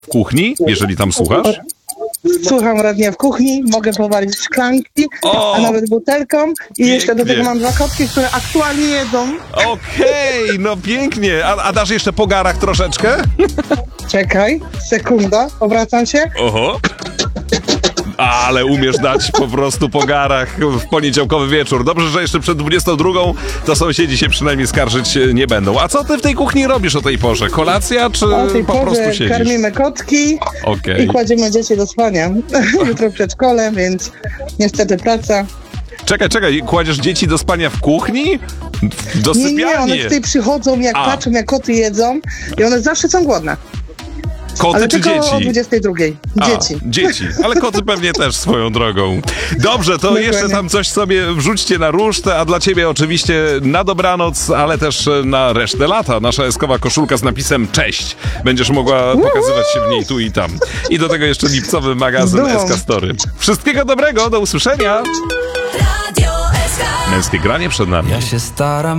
w kuchni, jeżeli tam słuchasz? Słucham radia w kuchni, mogę powalić szklanki, a nawet butelką i jeszcze do tego mam 2 kotki, które aktualnie jedzą. Okej, no pięknie. A dasz jeszcze po garach troszeczkę? Czekaj, sekunda, obracam się. Oho. Ale umiesz dać po prostu po garach w poniedziałkowy wieczór. Dobrze, że jeszcze przed 22 to sąsiedzi się przynajmniej skarżyć nie będą. A co ty w tej kuchni robisz o tej porze? Kolacja, czy O tej po prostu porze siedzisz? karmimy kotki i kładziemy dzieci do spania. Jutro w przedszkole, więc niestety praca. Czekaj, kładziesz dzieci do spania w kuchni? Do sypialni? Nie, one tutaj przychodzą, jak patrzą, jak koty jedzą i one zawsze są głodne. Koty ale czy tylko dzieci? o 22. Dzieci, ale koty pewnie też swoją drogą. Dobrze, to Dokładnie. jeszcze tam coś sobie wrzućcie na ruszt, a dla ciebie oczywiście na dobranoc, ale też na resztę lata. Nasza eskowa koszulka z napisem cześć. Będziesz mogła pokazywać się w niej tu i tam. I do tego jeszcze lipcowy magazyn SK Story. Wszystkiego dobrego, do usłyszenia! Męskie granie przed nami. Ja się staram